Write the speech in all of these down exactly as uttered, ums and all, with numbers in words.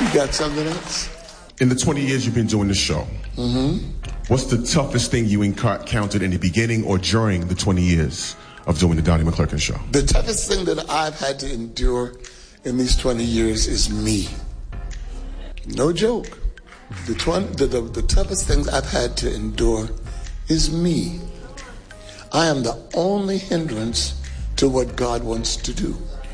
You got something else? In the twenty years you've been doing the show, Mm-hmm. what's the toughest thing you encountered in the beginning or during the twenty years of doing the Donnie McClurkin show? The toughest thing that I've had to endure in these twenty years is me. No joke. The, twenty, the, the, the toughest things I've had to endure is me. I am the only hindrance to what God wants to do.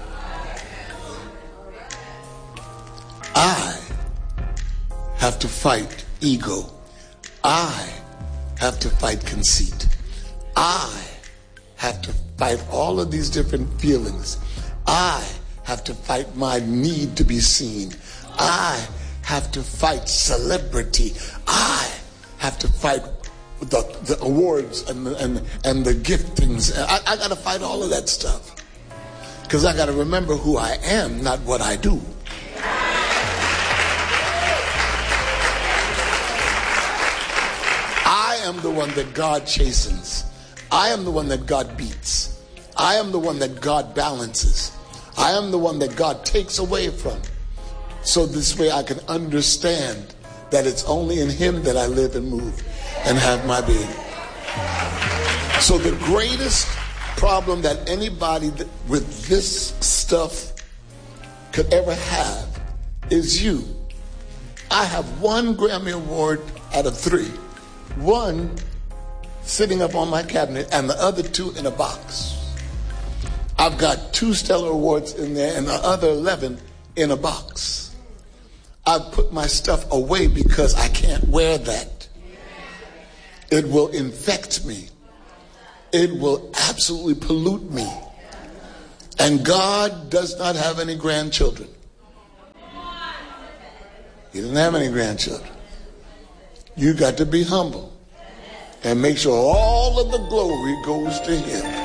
I have to fight ego. I have to fight conceit. I have to fight all of these different feelings. I have to fight my need to be seen. I have to fight celebrity. I have to fight the, the awards and the, and, and the giftings. I, I got to fight all of that stuff. Because I got to remember who I am, not what I do. I am the one that God chastens. I am the one that God beats. I am the one that God balances. I am the one that God takes away from. So this way I can understand that it's only in Him that I live and move and have my being. So the greatest problem that anybody that, with this stuff could ever have is you. I have one Grammy Award out of three. One sitting up on my cabinet and the other two in a box. I've got two Stellar Awards in there and the other eleven in a box. I've put my stuff away because I can't wear that. It will infect me. It will absolutely pollute me. And God does not have any grandchildren. He doesn't have any grandchildren. You got to be humble and make sure all of the glory goes to Him.